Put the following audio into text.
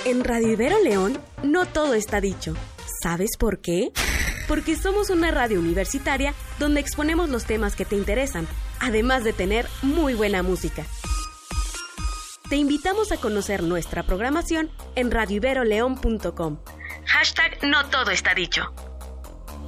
En Radio Ibero León, no todo está dicho. ¿Sabes por qué? Porque somos una radio universitaria donde exponemos los temas que te interesan, además de tener muy buena música. Te invitamos a conocer nuestra programación en radioiberoleon.com. #No todo está dicho.